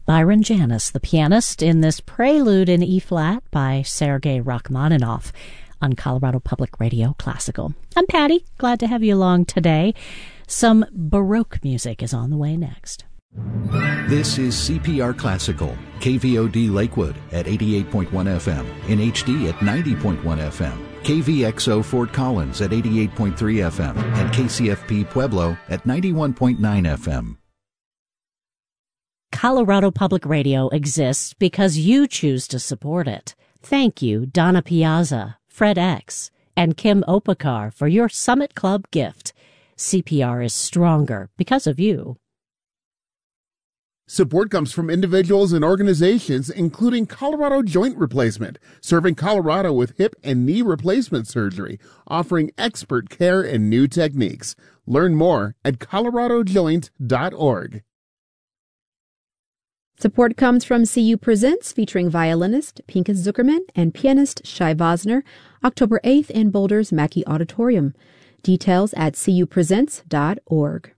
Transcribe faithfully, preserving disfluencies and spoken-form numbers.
Byron Janis, the pianist, in this prelude in E-flat by Sergei Rachmaninoff on Colorado Public Radio Classical. I'm Patty. Glad to have you along today. Some Baroque music is on the way next. This is C P R Classical, K V O D Lakewood at eighty-eight point one F M, in H D at ninety point one F M, K V X O Fort Collins at eighty-eight point three F M, and K C F P Pueblo at ninety-one point nine F M. Colorado Public Radio exists because you choose to support it. Thank you, Donna Piazza, Fred X, and Kim Opakar for your Summit Club gift. C P R is stronger because of you. Support comes from individuals and organizations, including Colorado Joint Replacement, serving Colorado with hip and knee replacement surgery, offering expert care and new techniques. Learn more at colorado joint dot org. Support comes from C U Presents, featuring violinist Pinkas Zuckerman and pianist Shai Vosner, October eighth in Boulder's Mackey Auditorium. Details at c u presents dot org.